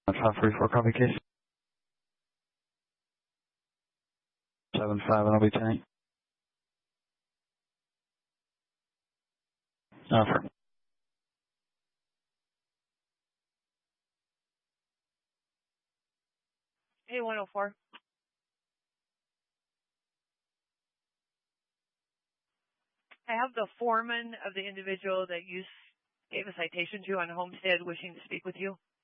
534 copy case. 75 and I'll be 10. Offer. Hey, 104. I have the foreman of the individual that you gave a citation to on Homestead wishing to speak with you.